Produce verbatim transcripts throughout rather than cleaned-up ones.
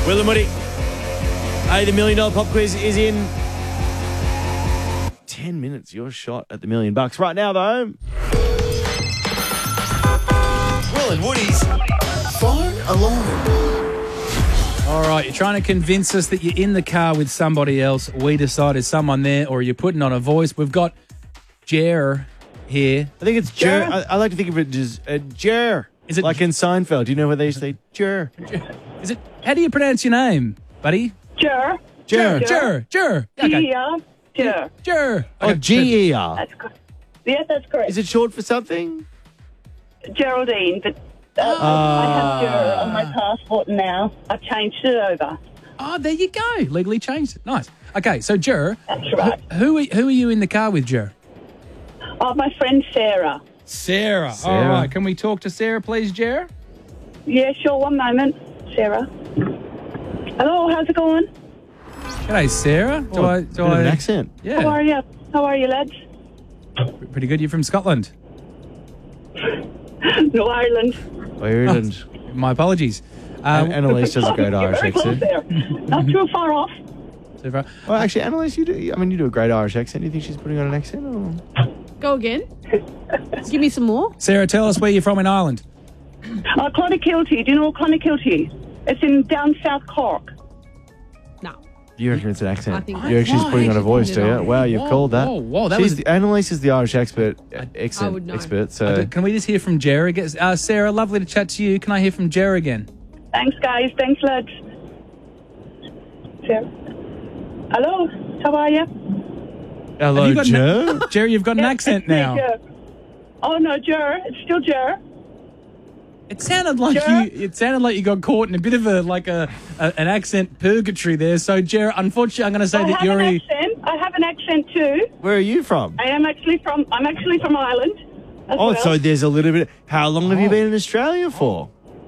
Will and Woody. Hey, the million dollar pop quiz is in ten minutes. Your shot at the million bucks. Right now, though. Will and Woody's Phone Alarm. All right, you're trying to convince us that you're in the car with somebody else. We decide is someone there or you're putting on a voice. We've got Jer here. I think it's Jer. I, I like to think of it as uh, Jer. Is it like in Seinfeld? Do you know where they say Jer? Is it? How do you pronounce your name, buddy? Jer. Jer. Jer. Jer. Okay. G E R. Jer. Jer. Oh, G E R. That's correct. Yes, that's correct. Is it short for something? Geraldine, but uh, I have Jer on my passport now. I've changed it over. Oh, there you go. Legally changed it. Nice. Okay, so Jer. That's right. Who, who, are, who are you in the car with, Jer? Oh, my friend Sarah. Sarah. Sarah. All right, can we talk to Sarah, please, Jer? Yeah, sure. One moment, Sarah. Hello, how's it going? G'day, Sarah. Do Oh, I? bit Do of I? an accent. Yeah. How are you? How are you, lads? Pretty good. You're from Scotland. No, Ireland. Ireland. My apologies. Um, And Annalise does a great You're Irish very close accent. there. Not too far off. Sarah. Well, actually, Annalise, you do. I mean, you do a great Irish accent. Do you think she's putting on an accent? Or? Go again. Give me some more. Sarah, tell us where you're from in Ireland. Uh, Clonakilty. Do you know Clonakilty? It's in down South Cork. No. You reckon it's an accent? I think you reckon she's Why? putting on a voice, do you? Wow, you've Whoa, called that. whoa, whoa, that she's was- the, Annalise is the Irish expert, accent would know. expert. I So don't- Can we just hear from Jer again? Uh, Sarah, lovely to chat to you. Can I hear from Jer again? Thanks, guys. Thanks, lads. Sarah. Hello. How are you? hello, Have you got Joe. Jer, you've got an accent now. Yeah. Oh no, Jer. It's still Jer. It sounded like Jer? you. It sounded like you got caught in a bit of a like a, a an accent purgatory there. So, Jer, unfortunately, I'm going to say I that have you're. an a- accent. I have an accent too. Where are you from? I am actually from. I'm actually from Ireland. As Oh, well. so there's a little bit. How long have you been in Australia for?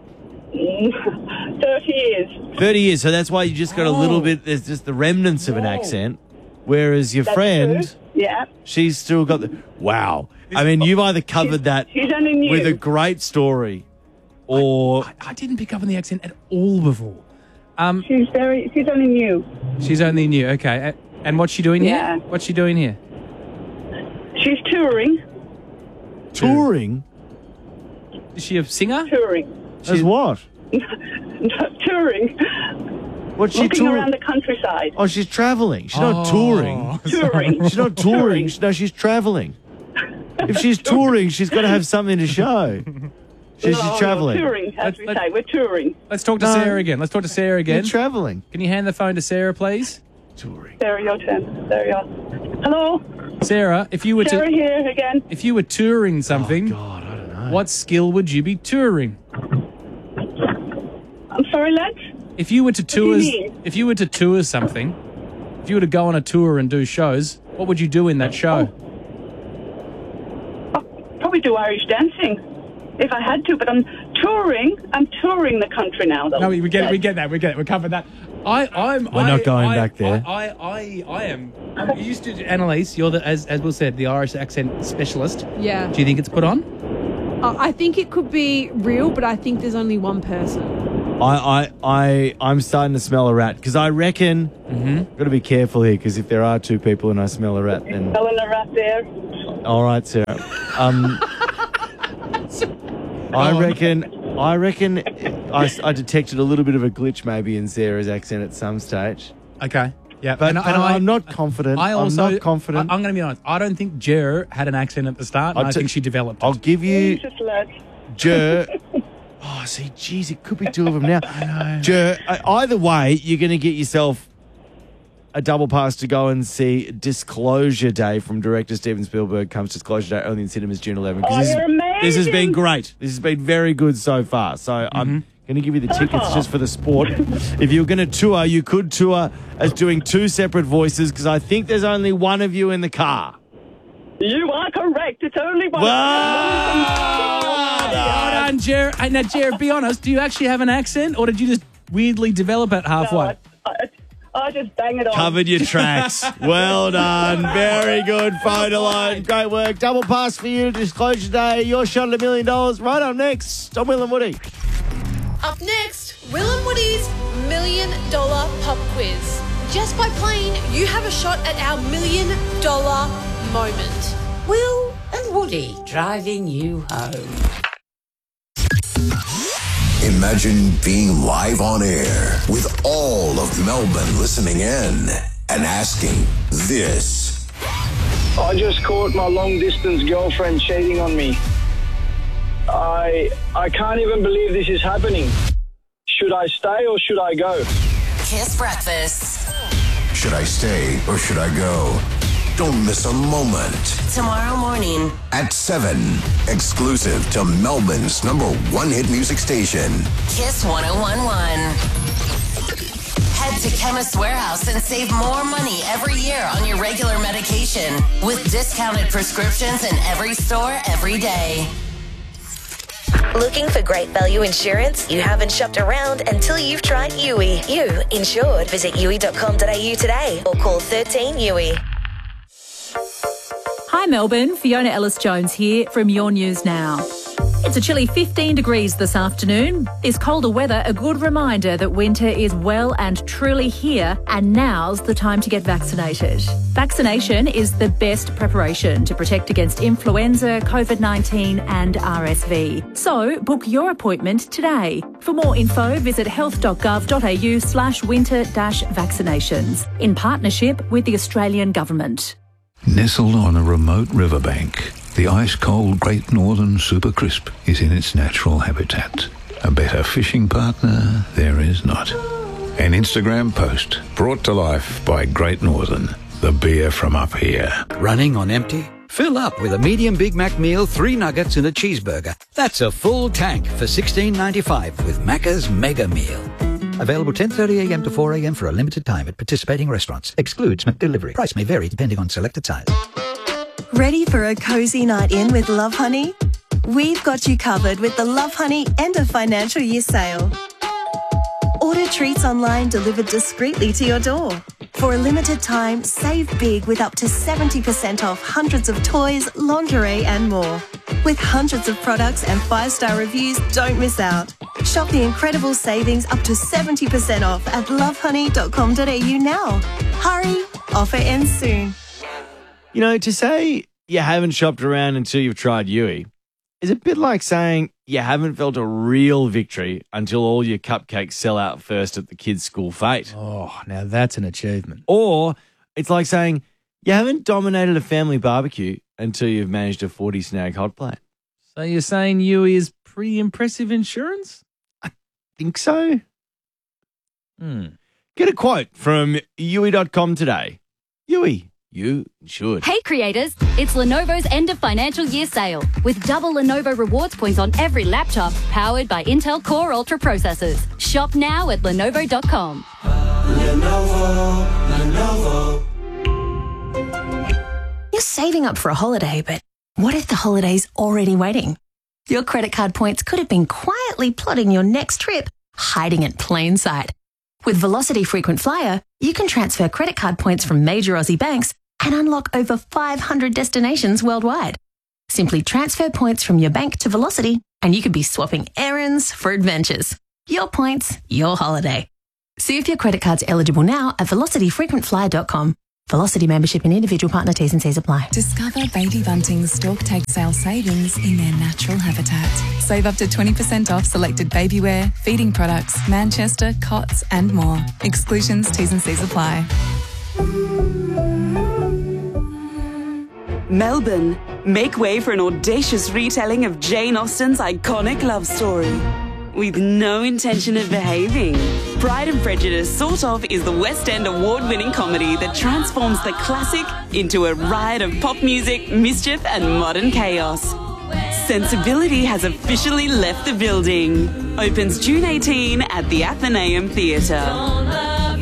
thirty years. Thirty years. So that's why you just got a little Oh. bit. There's just the remnants of an accent. Whereas your That's friend, true. Yeah. she's still got the. Wow. I mean, you've either covered that She's only new. with a great story, or I, I didn't pick up on the accent at all before. Um, She's very. She's only new. she's only new. Okay, A- and what's she doing Yeah. here? What's she doing here? She's touring. touring. Is she a singer? Touring. As what? touring. What's she Looking touring? around the countryside. Oh, she's traveling. She's not Oh. touring. Touring. She's not touring. No, she's traveling. If she's touring, she's got to have something to show. She's, No, she's no, traveling. touring, as Let's- we let's- say. We're touring. Let's talk to No. Sarah again. Let's talk to Sarah You're again. traveling. Can you hand the phone to Sarah, please? Touring. There your turn. There you are. Hello. Sarah, if you were Sarah to here again. if you were touring something, God, I don't know. what skill would you be touring? I'm sorry, lads. If you were to do you tour, mean? if you were to tour something, if you were to go on a tour and do shows, what would you do in that show? I'll probably do Irish dancing if I had to, but I'm touring. I'm touring the country now, though. No, we get it. We get that. We get it. We covered that. I, I'm. We're I, not going I, back there. I, I, I, I am. I'm used to Annalise. You're the, as as Will said, the Irish accent specialist. Yeah. Do you think it's put on? Uh, I think it could be real, but I think there's only one person. I, I, I, I'm starting to smell a rat because I reckon. Mm-hmm. Got to be careful here because if there are two people and I smell a rat, then Smelling a rat there. all right, Sarah. Um, I reckon. I reckon. I, I detected a little bit of a glitch maybe in Sarah's accent at some stage, Okay. Yeah, but, and, but and I, I'm not confident. I also, I'm not confident. I, am going to be honest. I don't think Jer had an accent at the start, and I'll I t- think she developed I'll it. give you Jesus, lads. Jer. Oh, see, geez, it could be two of them now. I know. Jer, uh, either way, you're going to get yourself a double pass to go and see Disclosure Day from director Steven Spielberg. Comes Disclosure Day only in cinemas June eleventh. 'Cause Oh, this, you're amazing. this has been great. This has been very good so far. So I'm going to give you the tickets just for the sport. If you were going to tour, you could tour as doing two separate voices because I think there's only one of you in the car. You are correct. It's only one. Well Well done, Jer. Hey, now, Jer, be honest. Do you actually have an accent, or did you just weirdly develop it No, halfway? I, I, I just bang it on. Covered your tracks. Well done. Very good. Photo line. Great work. Double pass for you. Disclosure Day. Your shot at a million dollars. Right up next. I'm Will and Woody. Up next, Will and Woody Woodies Million Dollar Pop Quiz. Just by playing, you have a shot at our million dollar moment. Will and Woody driving you home. Imagine being live on air with all of Melbourne listening in and asking this. I just caught my long-distance girlfriend cheating on me. I I can't even believe this is happening. Should I stay or should I go? Kiss Breakfast. Should I stay or should I go? Don't miss a moment. Tomorrow morning at seven, exclusive to Melbourne's number one hit music station. Kiss one oh one one. Head to Chemist Warehouse and save more money every year on your regular medication with discounted prescriptions in every store every day. Looking for great value insurance? You haven't shopped around until you've tried U I. You insured. Visit U I dot com dot a u today or call thirteen U I. Hi Melbourne, Fiona Ellis-Jones here from Your News Now. It's a chilly fifteen degrees this afternoon. Is colder weather a good reminder that winter is well and truly here, and now's the time to get vaccinated? Vaccination is the best preparation to protect against influenza, COVID nineteen and R S V. So book your appointment today. For more info, visit health dot gov dot a u slash winter dash vaccinations in partnership with the Australian Government. Nestled on a remote riverbank, the ice-cold Great Northern Super Crisp is in its natural habitat. A better fishing partner there is not. An Instagram post brought to life by Great Northern, the beer from up here. Running on empty? Fill up with a medium Big Mac meal, three nuggets and a cheeseburger. That's a full tank for sixteen ninety-five with Macca's Mega Meal. Available ten thirty a m to four a m for a limited time at participating restaurants. Excludes delivery. Price may vary depending on selected size. Ready for a cozy night in with Love Honey? We've got you covered with the Love Honey end of financial year sale. Order treats online delivered discreetly to your door. For a limited time, save big with up to seventy percent off hundreds of toys, lingerie and more. With hundreds of products and five-star reviews, don't miss out. Shop the incredible savings up to seventy percent off at love honey dot com dot a u now. Hurry, offer ends soon. You know, to say you haven't shopped around until you've tried U I is a bit like saying you haven't felt a real victory until all your cupcakes sell out first at the kids' school fete. Oh, now that's an achievement. Or it's like saying you haven't dominated a family barbecue until you've managed a forty snag hot plate. So you're saying U I is pretty impressive insurance? I think so. Hmm. Get a quote from U I dot com today. U I. You should. Hey creators, it's Lenovo's end of financial year sale with double Lenovo rewards points on every laptop powered by Intel Core Ultra processors. Shop now at lenovo dot com. Lenovo, Lenovo. You're saving up for a holiday, but what if the holiday's already waiting? Your credit card points could have been quietly plotting your next trip, hiding at plain sight. With Velocity Frequent Flyer, you can transfer credit card points from major Aussie banks and unlock over five hundred destinations worldwide. Simply transfer points from your bank to Velocity and you could be swapping errands for adventures. Your points, your holiday. See if your credit card's eligible now at velocity frequent flyer dot com. Velocity membership and individual partner T's and C's apply. Discover Baby Bunting's Stork Take Sale savings in their natural habitat. Save up to twenty percent off selected baby wear, feeding products, Manchester, cots and more. Exclusions, T's and C's apply. Melbourne, make way for an audacious retelling of Jane Austen's iconic love story. With no intention of behaving, Pride and Prejudice Sort Of is the West End award-winning comedy that transforms the classic into a riot of pop music, mischief and modern chaos. Sensibility has officially left the building. Opens June eighteenth at the Athenaeum Theatre.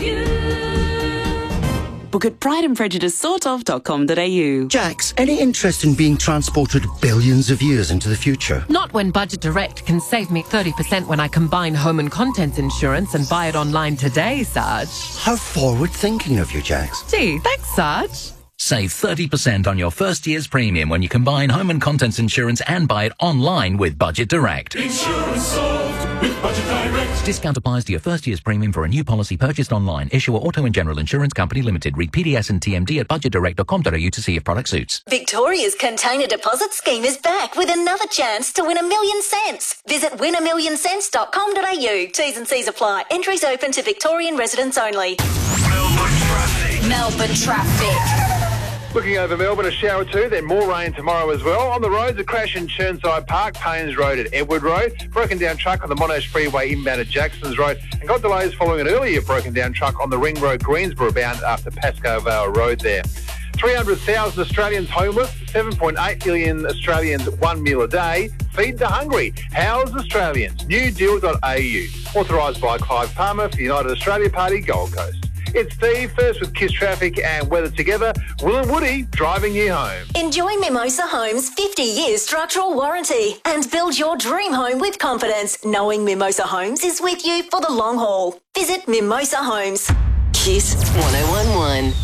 Book at pride and prejudice sort of dot com dot a u. Jax, any interest in being transported billions of years into the future? Not when Budget Direct can save me thirty percent when I combine home and contents insurance and buy it online today, Sarge. How forward-thinking of you, Jax. Gee, thanks, Sarge. Save thirty percent on your first year's premium when you combine home and contents insurance and buy it online with Budget Direct. Insurance solved. with Budget Direct. Discount applies to your first year's premium for a new policy purchased online. Issuer Auto and General Insurance Company Limited. Read P D S and T M D at budget direct dot com dot a u to see if product suits. Victoria's Container Deposit Scheme is back with another chance to win a million cents. Visit win a million cents dot com dot a u. T's and C's apply. Entries open to Victorian residents only. Melbourne traffic. Melbourne traffic. Looking over Melbourne, a shower or two, then more rain tomorrow as well. On the roads, a crash in Chirnside Park, Paynes Road at Edward Road, broken down truck on the Monash Freeway inbound at Jacksons Road, and got delays following an earlier broken down truck on the Ring Road, Greensboro bound after Pascoe Vale Road there. three hundred thousand Australians homeless, seven point eight million Australians one meal a day. Feed the hungry. House Australians. new deal dot a u. Authorised by Clive Palmer for the United Australia Party, Gold Coast. It's Steve, first with Kiss Traffic and weather together. Will and Woody driving you home. Enjoy Mimosa Homes' fifty year structural warranty and build your dream home with confidence, knowing Mimosa Homes is with you for the long haul. Visit Mimosa Homes. Kiss one oh one one.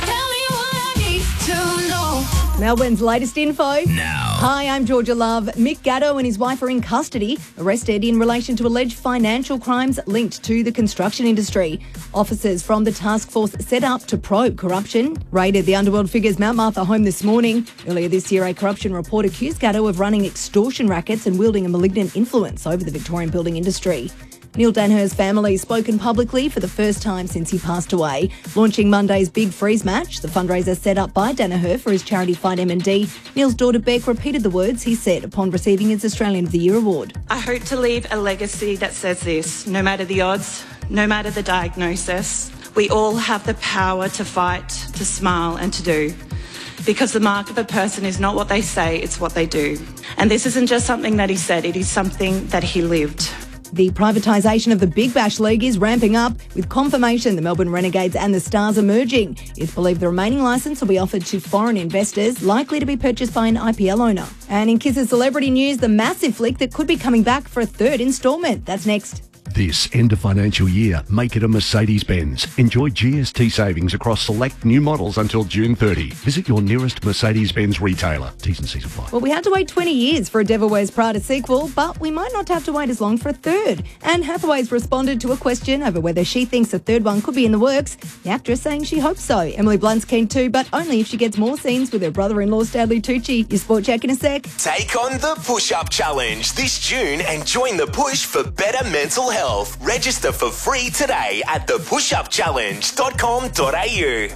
Melbourne's latest info. Now. Hi, I'm Georgia Love. Mick Gatto and his wife are in custody, arrested in relation to alleged financial crimes linked to the construction industry. Officers from the task force set up to probe corruption raided the Underworld figure's Mount Martha home this morning. Earlier this year, a corruption report accused Gatto of running extortion rackets and wielding a malignant influence over the Victorian building industry. Neil Daniher's family has spoken publicly for the first time since he passed away, launching Monday's Big Freeze match, the fundraiser set up by Daniher for his charity Fight M and D. Neil's daughter Beck repeated the words he said upon receiving his Australian of the Year award. I hope to leave a legacy that says this: no matter the odds, no matter the diagnosis, we all have the power to fight, to smile and to do. Because the mark of a person is not what they say, it's what they do. And this isn't just something that he said, it is something that he lived. The privatisation of the Big Bash League is ramping up, with confirmation the Melbourne Renegades and the Stars emerging. It's believed the remaining licence will be offered to foreign investors, likely to be purchased by an I P L owner. And in Kiss's celebrity news, the massive flick that could be coming back for a third instalment. That's next. This end of financial year, make it a Mercedes-Benz. Enjoy G S T savings across select new models until June thirtieth. Visit your nearest Mercedes-Benz retailer. T's and C's apply. Well, we had to wait twenty years for a Devil Wears Prada sequel, but we might not have to wait as long for a third. Anne Hathaway's responded to a question over whether she thinks a third one could be in the works. The actress saying she hopes so. Emily Blunt's keen too, but only if she gets more scenes with her brother-in-law Stanley Tucci. Your sport check in a sec. Take on the Push-Up Challenge this June and join the push for better mental health. Register for free today at the push up challenge dot com dot a u.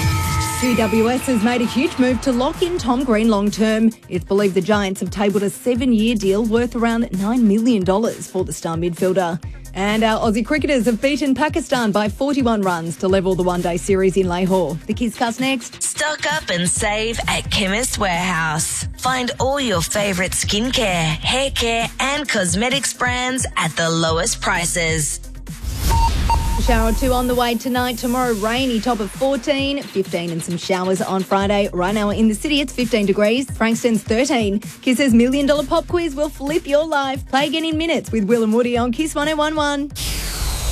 G W S has made a huge move to lock in Tom Green long term. It's believed the Giants have tabled a seven-year deal worth around nine million dollars for the star midfielder. And our Aussie cricketers have beaten Pakistan by forty-one runs to level the one-day series in Lahore. The Kiss Cast next. Stock up and save at Chemist Warehouse. Find all your favourite skincare, hair care and cosmetics brands at the lowest prices. Shower or two on the way tonight. Tomorrow, rainy, top of fourteen, fifteen and some showers on Friday. Right now in the city, it's fifteen degrees. Frankston's thirteen. Kiss's Million Dollar Pop Quiz will flip your life. Play again in minutes with Will and Woody on Kiss one oh one one.